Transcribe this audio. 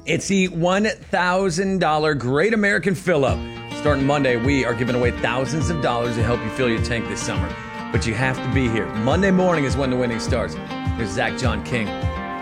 It's the $1,000 Great American Fill-Up. Starting Monday, we are giving away thousands of dollars to help you fill your tank this summer. But you have to be here. Monday morning is when the winning starts. Here's Zach John King